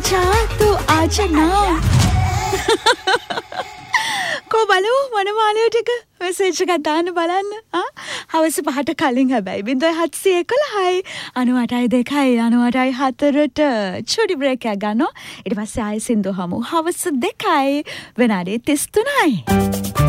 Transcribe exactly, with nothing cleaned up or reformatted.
आजा तू आजा ना को බලමු මනමාලය ටික මෙසේජ් එකක් දාන්න බලන්න ආ හවස පහට කලින් හැබැයි බින්දොය හත්සිය එකොළහයි අනූඅටයි දෙකයි අනූඅටයි හතරට චුටි බ්‍රේක් එකක් ගන්නවා ඊට පස්සේ ආයෙ සින්දු හමු හවස දෙකයි විනාඩි තිස් තුනයි